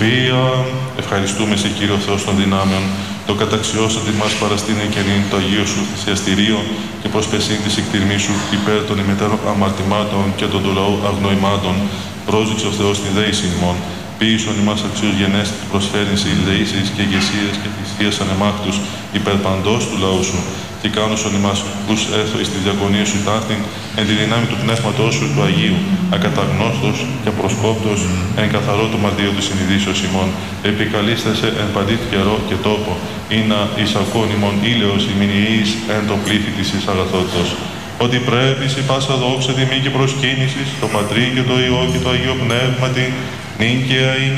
σοφία, ευχαριστούμε σε Κύριο Θεός των δυνάμεων, το καταξιώσατε μας παραστήν εκενήν το Αγίο Σου θυσιαστηρίο και προσπεσήν της εκτιρμής Σου υπέρ των ημετέρων αμαρτημάτων και των του λαού αγνοημάτων, πρόσδειξε ο Θεός τη δέηση ημών, ποιήσον ημάς αξίως γενέστη προσφέρυνση δεήσεις και ηγεσίες και θυσίες ανεμάκτους υπέρ παντός του λαού Σου, και κάνωσον ημάς ους έθω εις τη διακονία Σου ταύτην, εν τη δυνάμει του Πνεύματός Σου του Αγίου, ακαταγνώστος και προσκόπτος, εν καθαρό το μαρτύριο του συνειδήσεως ημών, επικαλίστασε εν παντή καιρό και τόπο, ή να εισακών ημών ήλαιος ημινιής εν το πλήθη της εις αγαθότητος. Ότι πρέπει σε πάσα δόξα τιμή και προσκύνηση, το Πατρί και το Υιό και το Αγίο Πνεύματι, νυν και αΐ